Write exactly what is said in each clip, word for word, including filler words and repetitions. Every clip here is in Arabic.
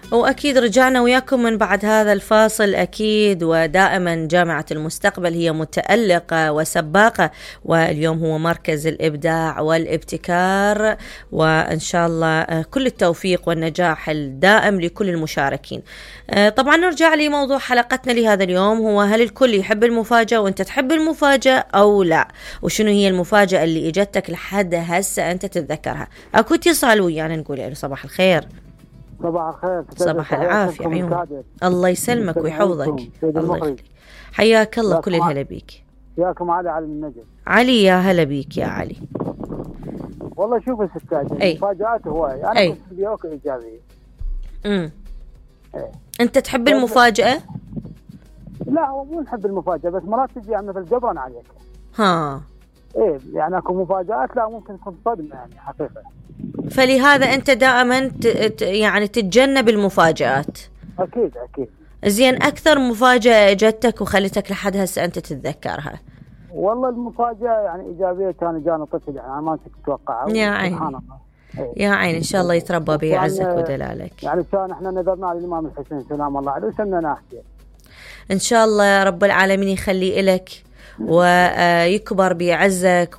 وأكيد رجعنا وياكم من بعد هذا الفاصل أكيد. ودائما جامعة المستقبل هي متألقة وسباقة، واليوم هو مركز الإبداع والابتكار، وإن شاء الله كل التوفيق والنجاح الدائم لكل المشاركين. طبعا نرجع لموضوع حلقتنا لهذا اليوم، هو هل الكل يحب المفاجأة وأنت تحب المفاجأة أو لا؟ وشنو هي المفاجأة اللي إجتك لحد هسه أنت تتذكرها؟ أكو اتصال ويانا نقول له صباح الخير. صباح الخير. صباح العافية عيون. الله يسلمك ويحفظك. الله يخليك. حياك الله. كل الهلا بيك. ياكم علي علي من نجد. علي يا هلا بيك يا علي. والله شوف الستات المفاجآت هواية، أنا كنت بيوك إيجابية. امم أنت تحب المفاجأة؟ لا هو مو نحب المفاجأة، بس مرات تجي يعني مثل جبران عليك. ها. إيه يعني أكو مفاجآت لا ممكن تكون صدمة يعني حقيقة. فلهذا أنت دائما ت... يعني تتجنب المفاجآت. أكيد أكيد. زين أكثر مفاجأة جتك وخلتك لحد هسه أنت تتذكرها؟ والله المفاجأة يعني إيجابية، كان جاني طفل يعني ما كنت أتوقعه. يا عيني. سبحان الله. يا عيني إن شاء الله يتربى بيعزك ودلالك. يعني كان إحنا نذرنا للإمام الحسين سلام الله عليه وسمنا أحكي. إن شاء الله يا رب العالمين يخلي إلك ويكبر بعزك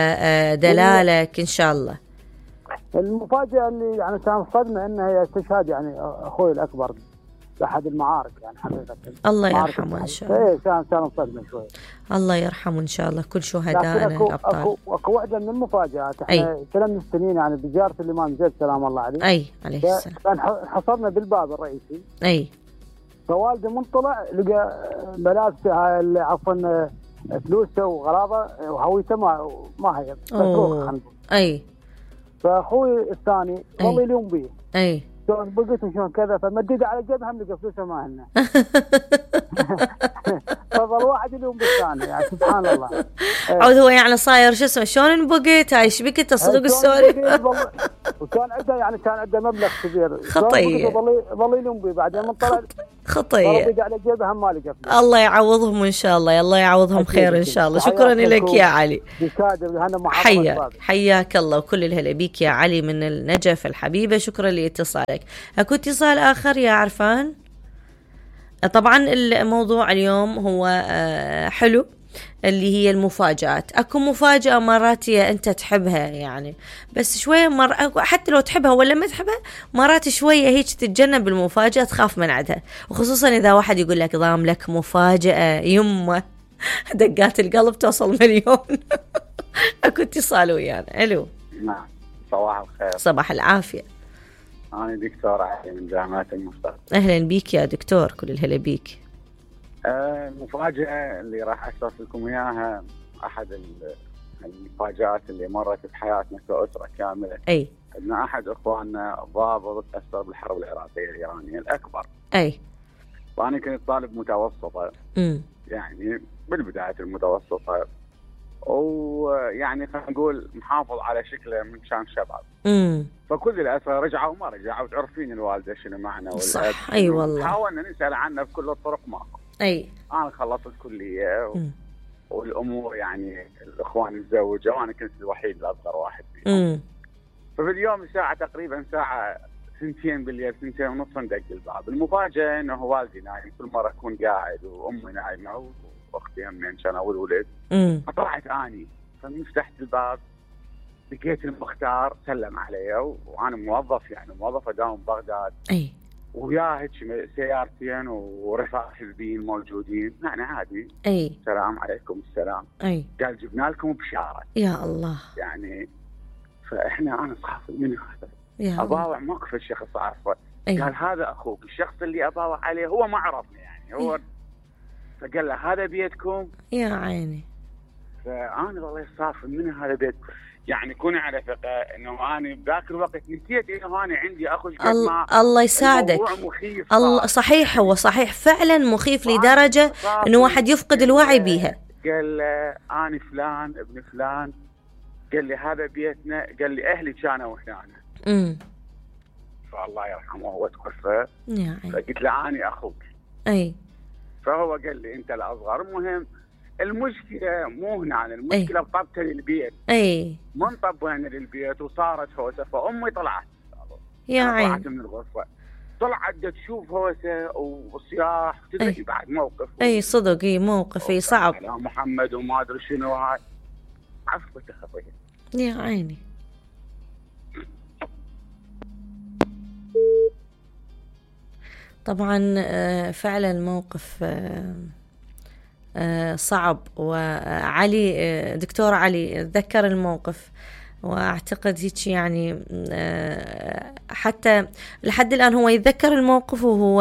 ودلالك إن شاء الله. المفاجأة اللي يعني كان صدمة إنها هي استشهاد يعني أخوي الأكبر بأحد المعارك يعني حقيقة. الله يرحمه إن شاء الله. إيه كان كان صدمة شوي. الله يرحمه إن شاء الله كل شهدائنا الأبطال. أكو أكو واحدة من المفاجآت إحنا ثلاث سنين يعني بزيارة الإمام زيد سلام الله عليه. أي عليه السلام. كان حصلنا بالباب الرئيسي. أي. فوالده من طلع لقى ملابسه هاي عفوا فلوسه وغراضه وهويته ما ما هي متروكه عنده. أي. فأخوي الثاني ظل يلوم بيه. أي. شلون بقيت وشلون كذا، فمدد على جبهه هم لقى فلوسه ما هن. فظل واحد يلوم بالثاني يعني سبحان الله. عود هو يعني صاير شو اسمه شلون بقيت هاي ايش بك تصدق السوري. وكان عنده يعني كان عنده مبلغ كبير. خطيه. ظل ظل يلوم بيه بعدين من طلع خطيه. بقى على جيبه هم ما لقى فلوس. الله يعوضهم ان شاء الله. الله يعوضهم خير ان شاء الله. شكرا لك يا علي. حياك حياك الله وكل الهلا بيك يا علي من النجف الحبيبه. شكرا لاتصالك. اكو اتصال اخر يا عرفان. طبعا الموضوع اليوم هو حلو اللي هي المفاجآت. اكو مفاجأة مرات انت تحبها يعني بس شوية مر... حتى لو تحبها ولا ما تحبها مرات شوية هيك تتجنب المفاجأة، تخاف من عدها، وخصوصا اذا واحد يقول لك ضام لك مفاجأة يمه دقات القلب توصل مليون. اكو اتصال ويانا. الو. نعم صباح الخير. صباح العافية. أنا دكتور علي من جامعة المستقبل. أهلا بيك يا دكتور. كل الهلا بيك. آه المفاجأة اللي راح أشرح لكم إياها أحد المفاجآت اللي مرت بحياتنا كأسرة كاملة. أي. أن أحد إخواننا ضابط أثر بالحرب العراقية الإيرانية الأكبر. أي. وأنا كنت طالب متوسطة. امم يعني بالبداية المتوسطة، ويعني خلينا نقول محافظ على شكله من شان شباب. امم فكل الأسرة رجعوا وما رجعوا، تعرفين الوالدة شنو معنا والأب. صح. أي والله. حاولنا نسأل عنه بكل الطرق ماكو. أي. أنا خلصت الكلية و... والأمور يعني الإخوان تزوجوا وأنا كنت الوحيد الأصغر واحد فيهم. امم ففي اليوم الساعة تقريبا ساعة سنتين بالليل سنتين ونص ندق الباب. المفاجأة إنه والدي نايم، كل مرة أكون قاعد وأمي نايمة وأختي همين كانوا والولد. امم فطلعت أني ففتحت الباب لقيت المختار سلم علي، وأنا موظف يعني موظف أداوم بغداد. أي. وياه هيك سيارتين ورفاق حزبيين موجودين يعني عادي. أي. السلام عليكم. السلام. أي. قال جبنا لكم بشارة. يا الله. يعني فإحنا أنا صاحب من هذا أباوع موقف الشخص عارفه. قال هذا أخوك الشخص اللي أباوع عليه هو ما عرفني يعني هو. أي. فقال له هذا بيتكم. يا عيني. فأنا والله صاحب من هذا بيت يعني كوني على ثقة إنه أنا بذاك الوقت نسيت إنه أنا عندي أخو الله, الله يساعدك. الله صحيح هو صحيح فعلا مخيف لدرجة إنه واحد يفقد الوعي بيها. قال أنا فلان ابن فلان. قال لي هذا بيتنا. قال لي أهلي كانوا هنا. امم فالله يرحمه هو توفى. فقلت له أنا أخوك. أي. فهو قال لي أنت الأصغر. المهم المشكلة مو هنا، المشكلة بطبتها للبيت. اي. من طبونا للبيت وصارت هوسة. فأمي طلعت. يا عين. طلعت من الغرفة. طلعت تشوف هوسه وصياح تدري بعد موقف. اي صدق اي موقف اي صعب. على محمد وما ادري شنو هاي عفته خطيه. يا عيني. طبعا فعلا موقف صعب. وعلي دكتور علي تذكر الموقف واعتقد هيك يعني حتى لحد الآن هو يتذكر الموقف وهو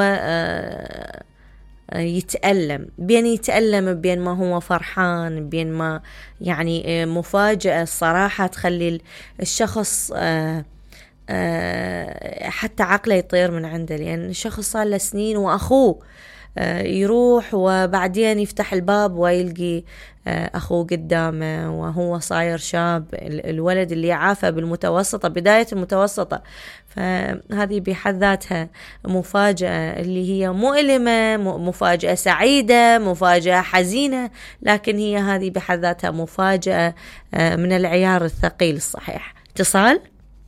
يتألم، بين يتألم بين ما هو فرحان، بين ما يعني مفاجأة الصراحة تخلي الشخص حتى عقله يطير من عنده، لأن الشخص صار له سنين وأخوه يروح وبعدين يفتح الباب ويلقي أخوه قدامه وهو صاير شاب، الولد اللي عافى بالمتوسطة بداية المتوسطة. فهذه بحد ذاتها مفاجأة اللي هي مؤلمة، مفاجأة سعيدة، مفاجأة حزينة، لكن هي هذه بحد ذاتها مفاجأة من العيار الثقيل الصحيح. اتصال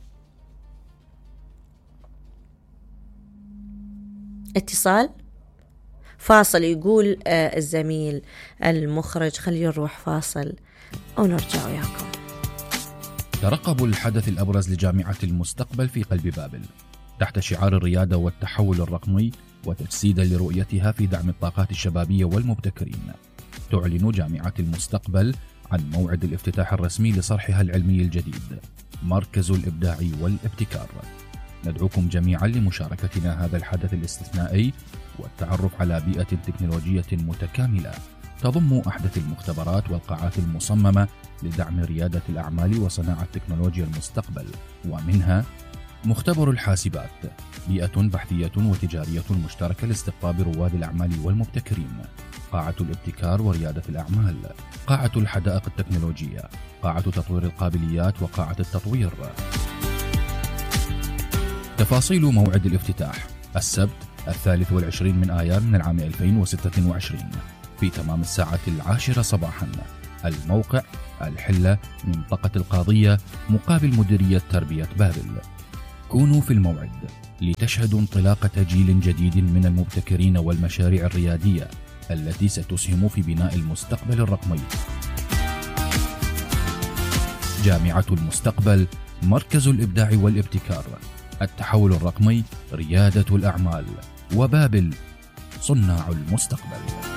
اتصال فاصل يقول آه الزميل المخرج خلينا نروح فاصل ونرجع وياكم. ترقبوا الحدث الأبرز لجامعة المستقبل في قلب بابل تحت شعار الريادة والتحول الرقمي وتجسيدا لرؤيتها في دعم الطاقات الشبابية والمبتكرين. تعلن جامعة المستقبل عن موعد الافتتاح الرسمي لصرحها العلمي الجديد مركز الإبداع والابتكار. ندعوكم جميعا لمشاركتنا هذا الحدث الاستثنائي والتعرف على بيئة تكنولوجية متكاملة تضم أحدث المختبرات والقاعات المصممة لدعم ريادة الأعمال وصناعة تكنولوجيا المستقبل، ومنها مختبر الحاسبات، بيئة بحثية وتجارية مشتركة لاستقطاب رواد الأعمال والمبتكرين، قاعة الابتكار وريادة الأعمال، قاعة الحدائق التكنولوجية، قاعة تطوير القابليات وقاعة التطوير. تفاصيل موعد الافتتاح السبت الثالث والعشرين من آيار من العام ألفين وستة وعشرين في تمام الساعة العاشرة صباحا. الموقع الحلة منطقة القاضية مقابل مديرية تربية بابل. كونوا في الموعد لتشهدوا انطلاقة جيل جديد من المبتكرين والمشاريع الريادية التي ستسهم في بناء المستقبل الرقمي. جامعة المستقبل، مركز الإبداع والابتكار، التحول الرقمي، ريادة الأعمال، وبابل صناع المستقبل.